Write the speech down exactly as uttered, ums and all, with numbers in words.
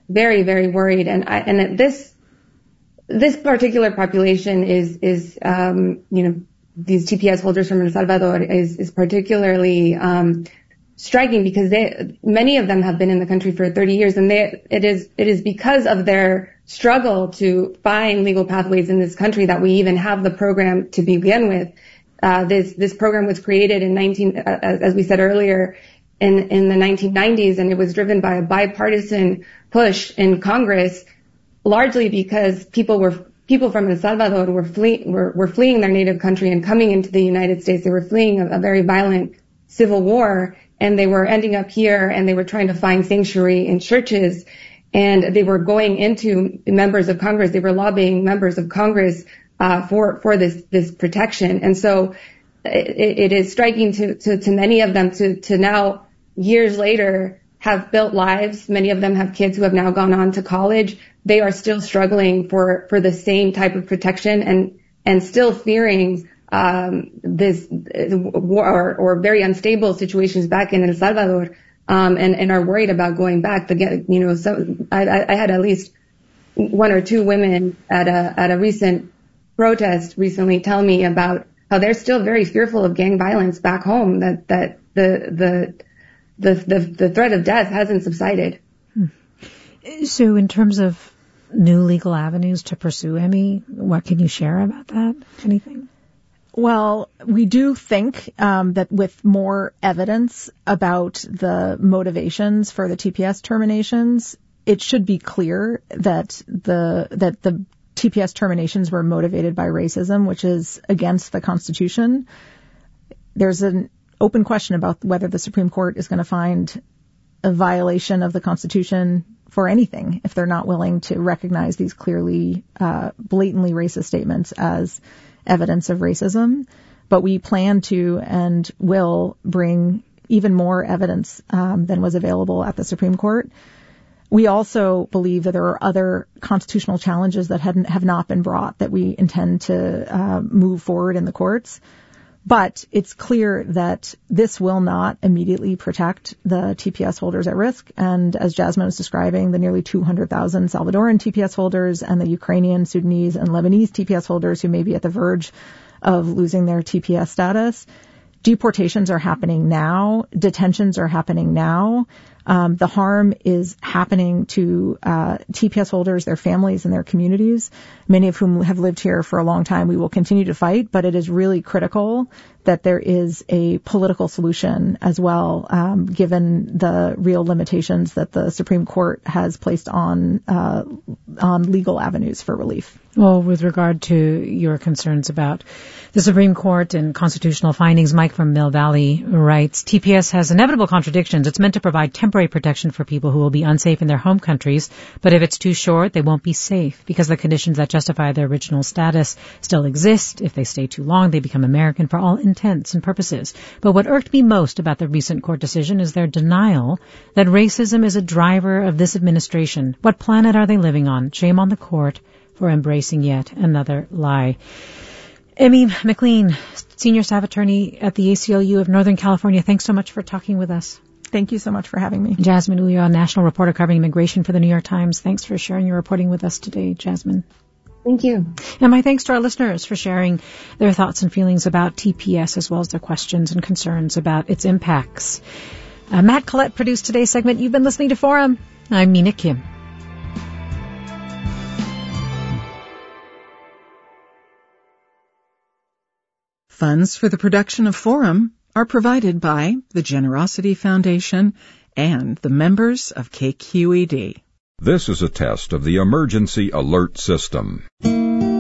very, very worried. And I, and this, this particular population is, is, um, you know, these T P S holders from El Salvador is, is particularly, um, striking because they, many of them have been in the country for thirty years, and they, it is, it is because of their struggle to find legal pathways in this country that we even have the program to begin with. Uh, this, this program was created in nineteen, uh, as we said earlier, in, in the nineteen nineties, and it was driven by a bipartisan push in Congress, largely because people were, people from El Salvador were fleeing, were, were fleeing their native country and coming into the United States. They were fleeing a, a very violent civil war, and they were ending up here, and they were trying to find sanctuary in churches, and they were going into members of Congress. They were lobbying members of Congress uh for for this this protection. And so it, it is striking to, to to many of them to to now, years later, have built lives. Many of them have kids who have now gone on to college. They are still struggling for for the same type of protection, and and still fearing um this war or, or very unstable situations back in El Salvador, um and and are worried about going back. The, you know, so I I had at least one or two women at a at a recent protest recently tell me about how they're still very fearful of gang violence back home, that that the the the the, the threat of death hasn't subsided. Hmm. So in terms of new legal avenues to pursue, Emmy, what can you share about that? Anything? Well, we do think um, that with more evidence about the motivations for the T P S terminations, it should be clear that the that the T P S terminations were motivated by racism, which is against the Constitution. There's an open question about whether the Supreme Court is going to find a violation of the Constitution for anything if they're not willing to recognize these clearly, uh, blatantly racist statements as evidence of racism. But we plan to and will bring even more evidence um, than was available at the Supreme Court. We also believe that there are other constitutional challenges that hadn't, have not been brought that we intend to uh, move forward in the courts. But it's clear that this will not immediately protect the T P S holders at risk. And as Jasmine was describing, the nearly two hundred thousand Salvadoran T P S holders and the Ukrainian, Sudanese, and Lebanese T P S holders who may be at the verge of losing their T P S status. Deportations are happening now. Detentions are happening now. Um, the harm is happening to uh, T P S holders, their families, and their communities, many of whom have lived here for a long time. We will continue to fight, but it is really critical that there is a political solution as well, um, given the real limitations that the Supreme Court has placed on uh, on legal avenues for relief. Well, with regard to your concerns about the Supreme Court and constitutional findings, Mike from Mill Valley writes, T P S has inevitable contradictions. It's meant to provide temporary protection for people who will be unsafe in their home countries, but if it's too short, they won't be safe because the conditions that justify their original status still exist. If they stay too long, they become American for all intents and purposes. But what irked me most about the recent court decision is their denial that racism is a driver of this administration. What planet are they living on? Shame on the court for embracing yet another lie. Emmy McLean, Senior Staff Attorney at the A C L U of Northern California, thanks so much for talking with us. Thank you so much for having me. Jasmine Ulloa, national reporter covering immigration for the New York Times. Thanks for sharing your reporting with us today, Jasmine. Thank you. And my thanks to our listeners for sharing their thoughts and feelings about T P S as well as their questions and concerns about its impacts. Uh, Matt Collette produced today's segment. You've been listening to Forum. I'm Mina Kim. Funds for the production of Forum are provided by the Generosity Foundation and the members of K Q E D. This is a test of the emergency alert system.